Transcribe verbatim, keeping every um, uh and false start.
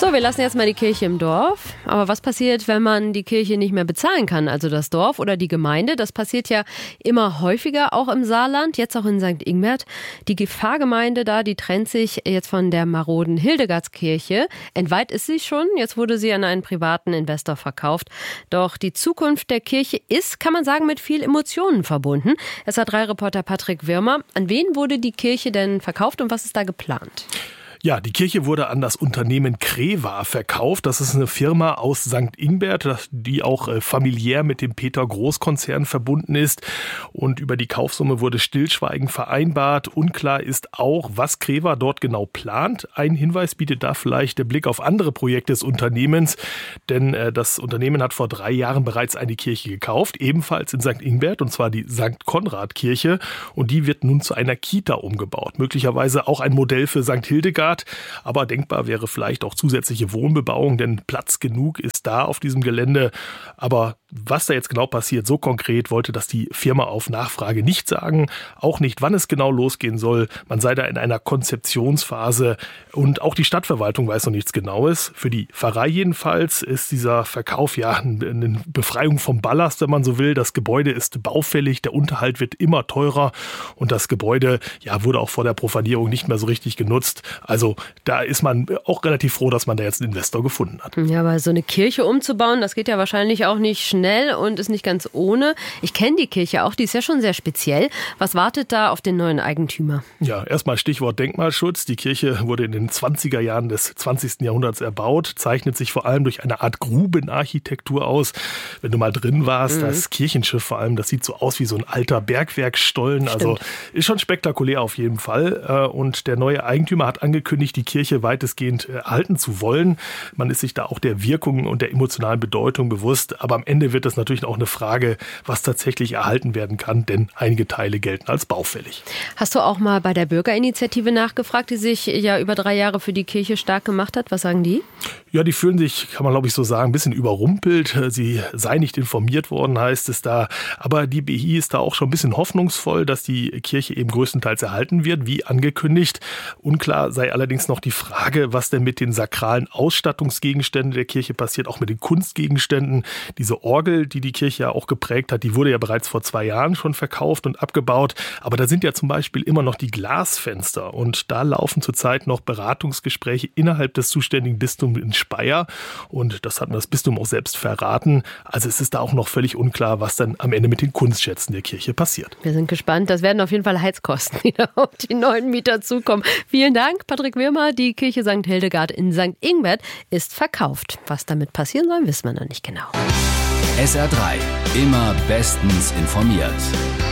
So, wir lassen jetzt mal die Kirche im Dorf. Aber was passiert, wenn man die Kirche nicht mehr bezahlen kann? Also das Dorf oder die Gemeinde? Das passiert ja immer häufiger, auch im Saarland, jetzt auch in Sankt Ingbert. Die Pfarrgemeinde da, die trennt sich jetzt von der maroden Hildegardskirche. Entweiht ist sie schon. Jetzt wurde sie an einen privaten Investor verkauft. Doch die Zukunft der Kirche ist, kann man sagen, mit viel Emotionen verbunden. S A drei Reporter Patrick Wirmer. An wen wurde die Kirche denn verkauft und was ist da geplant? Ja, die Kirche wurde an das Unternehmen Creva verkauft. Das ist eine Firma aus Sankt Ingbert, die auch familiär mit dem Peter-Groß-Konzern verbunden ist. Und über die Kaufsumme wurde stillschweigend vereinbart. Unklar ist auch, was Creva dort genau plant. Ein Hinweis bietet da vielleicht der Blick auf andere Projekte des Unternehmens. Denn das Unternehmen hat vor drei Jahren bereits eine Kirche gekauft, ebenfalls in Sankt Ingbert, und zwar die Sankt Konrad-Kirche. Und die wird nun zu einer Kita umgebaut. Möglicherweise auch ein Modell für Sankt Hildegard. Aber denkbar wäre vielleicht auch zusätzliche Wohnbebauung, denn Platz genug ist da auf diesem Gelände. Aber was da jetzt genau passiert, so konkret wollte das die Firma auf Nachfrage nicht sagen. Auch nicht, wann es genau losgehen soll. Man sei da in einer Konzeptionsphase und auch die Stadtverwaltung weiß noch nichts Genaues. Für die Pfarrei jedenfalls ist dieser Verkauf ja eine Befreiung vom Ballast, wenn man so will. Das Gebäude ist baufällig, der Unterhalt wird immer teurer und das Gebäude ja wurde auch vor der Profanierung nicht mehr so richtig genutzt. Also Also da ist man auch relativ froh, dass man da jetzt einen Investor gefunden hat. Ja, aber so eine Kirche umzubauen, das geht ja wahrscheinlich auch nicht schnell und ist nicht ganz ohne. Ich kenne die Kirche auch, die ist ja schon sehr speziell. Was wartet da auf den neuen Eigentümer? Ja, erstmal Stichwort Denkmalschutz. Die Kirche wurde in den zwanziger Jahren des zwanzigsten Jahrhunderts erbaut, zeichnet sich vor allem durch eine Art Grubenarchitektur aus. Wenn du mal drin warst, mhm. das Kirchenschiff vor allem, das sieht so aus wie so ein alter Bergwerkstollen. Stimmt. Also ist schon spektakulär auf jeden Fall. Und der neue Eigentümer hat angekündigt, die Kirche weitestgehend erhalten zu wollen. Man ist sich da auch der Wirkung und der emotionalen Bedeutung bewusst. Aber am Ende wird das natürlich auch eine Frage, was tatsächlich erhalten werden kann, denn einige Teile gelten als baufällig. Hast du auch mal bei der Bürgerinitiative nachgefragt, die sich ja über drei Jahre für die Kirche stark gemacht hat? Was sagen die? Ja, die fühlen sich, kann man glaube ich so sagen, ein bisschen überrumpelt. Sie sei nicht informiert worden, heißt es da. Aber die B I ist da auch schon ein bisschen hoffnungsvoll, dass die Kirche eben größtenteils erhalten wird, wie angekündigt. Unklar sei allerdings noch die Frage, was denn mit den sakralen Ausstattungsgegenständen der Kirche passiert, auch mit den Kunstgegenständen. Diese Orgel, die die Kirche ja auch geprägt hat, die wurde ja bereits vor zwei Jahren schon verkauft und abgebaut. Aber da sind ja zum Beispiel immer noch die Glasfenster. Und da laufen zurzeit noch Beratungsgespräche innerhalb des zuständigen Bistums in Speyer. Und das hat mir das Bistum auch selbst verraten. Also es ist da auch noch völlig unklar, was dann am Ende mit den Kunstschätzen der Kirche passiert. Wir sind gespannt. Das werden auf jeden Fall Heizkosten, die da auf die neuen Mieter zukommen. Vielen Dank, Patrick Wirmer. Die Kirche Sankt Hildegard in Sankt Ingbert ist verkauft. Was damit passieren soll, wissen wir noch nicht genau. S R drei. Immer bestens informiert.